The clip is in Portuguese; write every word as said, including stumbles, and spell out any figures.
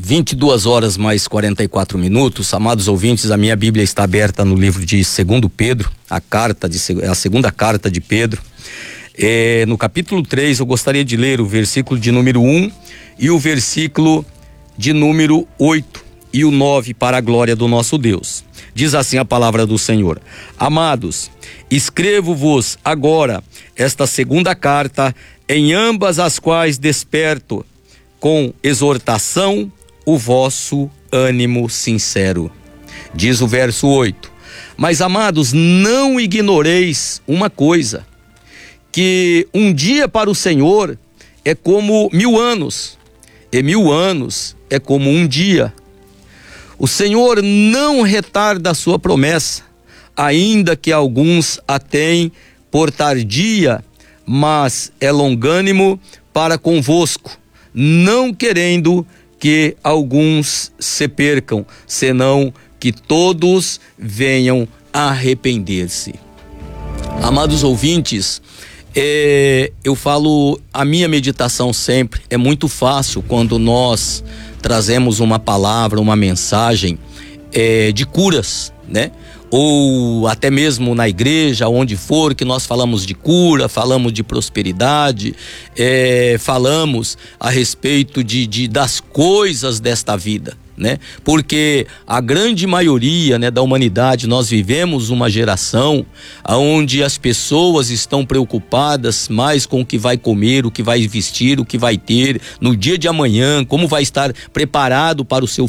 vinte e duas horas mais quarenta e quatro minutos. Amados ouvintes, a minha Bíblia está aberta no livro de Segundo Pedro, a carta de a segunda carta de Pedro. É, no capítulo três, eu gostaria de ler o versículo de número um e o versículo de número oito e o nove, para a glória do nosso Deus. Diz assim a palavra do Senhor: Amados, escrevo-vos agora esta segunda carta, em ambas as quais desperto com exortação o vosso ânimo sincero. Diz o verso oito: Mas, amados, não ignoreis uma coisa, que um dia para o Senhor é como mil anos, e mil anos é como um dia. O Senhor não retarda a sua promessa, ainda que alguns a tenham por tardia, mas é longânimo para convosco, não querendo que alguns se percam, senão que todos venham a arrepender-se. Amados ouvintes, é, eu falo, a minha meditação sempre é muito fácil quando nós trazemos uma palavra, uma mensagem é, de curas, né? Ou até mesmo na igreja, onde for, que nós falamos de cura, falamos de prosperidade, é, falamos a respeito de, de, das coisas desta vida, né? Porque a grande maioria, né, da humanidade, nós vivemos uma geração onde as pessoas estão preocupadas mais com o que vai comer, o que vai vestir, o que vai ter no dia de amanhã, como vai estar preparado para o seu